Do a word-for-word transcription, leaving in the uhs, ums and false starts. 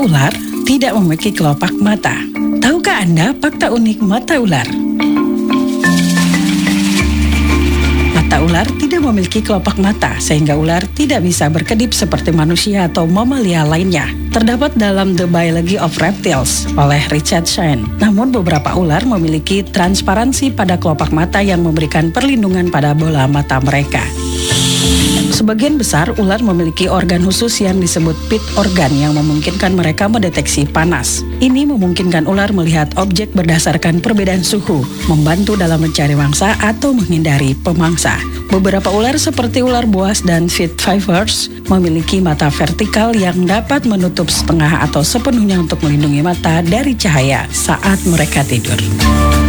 ular tidak memiliki kelopak mata. Tahukah Anda fakta unik mata ular? Mata ular tidak memiliki kelopak mata, sehingga ular tidak bisa berkedip seperti manusia atau mamalia lainnya. Terdapat dalam The Biology of Reptiles oleh Richard Shane. Namun beberapa ular memiliki transparansi pada kelopak mata yang memberikan perlindungan pada bola mata mereka. Sebagian besar ular memiliki organ khusus yang disebut pit organ yang memungkinkan mereka mendeteksi panas. Ini memungkinkan ular melihat objek berdasarkan perbedaan suhu, membantu dalam mencari mangsa atau menghindari pemangsa. Beberapa ular seperti ular buas dan pit vipers memiliki mata vertikal yang dapat menutup setengah atau sepenuhnya untuk melindungi mata dari cahaya saat mereka tidur.